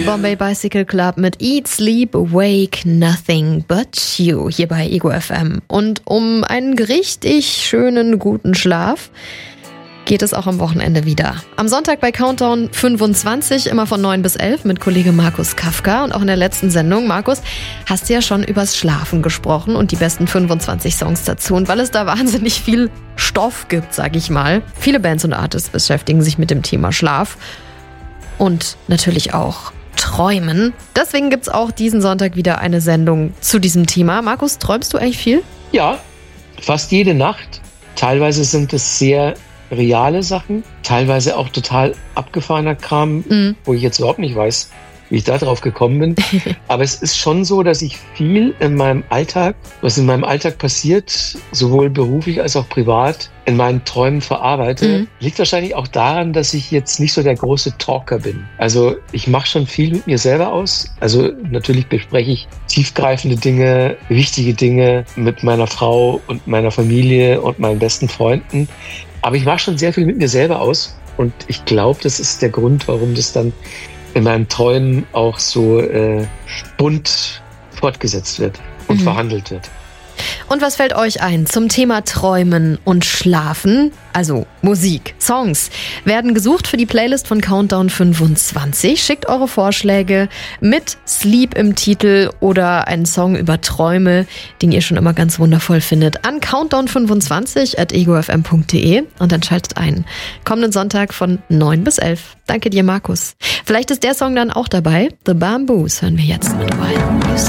Bombay Bicycle Club mit Eat, Sleep, Wake, Nothing But You hier bei Ego FM. Und um einen richtig schönen, guten Schlaf geht es auch am Wochenende wieder. Am Sonntag bei Countdown 25, immer von 9 bis 11 mit Kollege Markus Kafka. Und auch in der letzten Sendung, Markus, hast du ja schon übers Schlafen gesprochen und die besten 25 Songs dazu. Und weil es da wahnsinnig viel Stoff gibt, sag ich mal. Viele Bands und Artists beschäftigen sich mit dem Thema Schlaf und natürlich auch Träumen. Deswegen gibt's auch diesen Sonntag wieder eine Sendung zu diesem Thema. Markus, träumst du eigentlich viel? Ja, fast jede Nacht. Teilweise sind es sehr reale Sachen, teilweise auch total abgefahrener Kram, wo ich jetzt überhaupt nicht weiß, wie ich da drauf gekommen bin. Aber es ist schon so, dass ich viel in meinem Alltag, was in meinem Alltag passiert, sowohl beruflich als auch privat, in meinen Träumen verarbeite. Liegt wahrscheinlich auch daran, dass ich jetzt nicht so der große Talker bin. Also ich mache schon viel mit mir selber aus. Also natürlich bespreche ich tiefgreifende Dinge, wichtige Dinge mit meiner Frau und meiner Familie und meinen besten Freunden. Aber ich mache schon sehr viel mit mir selber aus. Und ich glaube, das ist der Grund, warum das dann in meinen Träumen auch so bunt fortgesetzt wird und verhandelt wird. Und was fällt euch ein zum Thema Träumen und Schlafen? Also Musik, Songs werden gesucht für die Playlist von Countdown 25. Schickt eure Vorschläge mit Sleep im Titel oder einen Song über Träume, den ihr schon immer ganz wundervoll findet, an countdown25@egofm.de und dann schaltet ein. Kommenden Sonntag von 9 bis 11. Danke dir, Markus. Vielleicht ist der Song dann auch dabei. The Bamboos hören wir jetzt mit Wild Music.